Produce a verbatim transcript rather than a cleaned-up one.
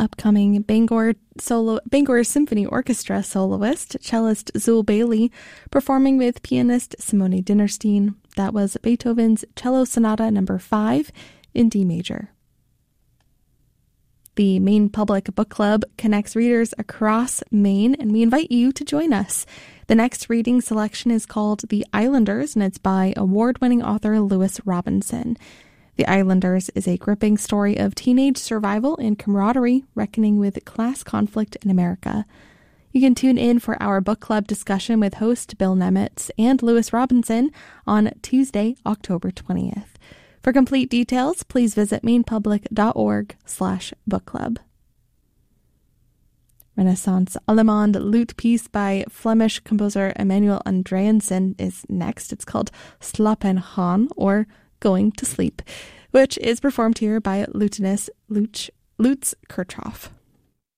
upcoming Bangor solo Bangor Symphony Orchestra soloist, cellist Zul Bailey, performing with pianist Simone Dinnerstein. That was Beethoven's Cello Sonata number five in D major. The Maine Public Book Club connects readers across Maine, and we invite you to join us. The next reading selection is called The Islanders, and it's by award-winning author Lewis Robinson. The Islanders is a gripping story of teenage survival and camaraderie, reckoning with class conflict in America. You can tune in for our book club discussion with host Bill Nemitz and Lewis Robinson on Tuesday, October twentieth. For complete details, please visit mainepublic.org slash book club. Renaissance Allemande lute piece by Flemish composer Emanuel Andreasen is next. It's called Slapen gaan, or Going to Sleep, which is performed here by lutenist Lutz Kirchhoff.